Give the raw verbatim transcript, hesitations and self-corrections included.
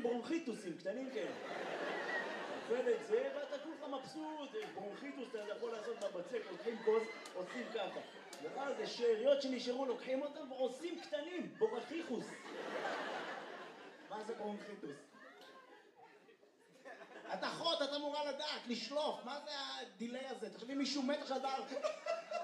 עושים ברונחיטוסים קטנים כאלה. אוכל את זה, ואתה כולך מבסוט, ברונחיטוס, אתה יכול לעשות בבצק, לוקחים כוס, עושים ככה. ואז זה שאריות שנשארו, לוקחים אותם ועושים קטנים, בורחיחוס. מה זה ברונחיטוס? את אחות, את אמורה לדעת, לשלוף, מה זה הדילי הזה? תחשבי מישהו מת עכשיו,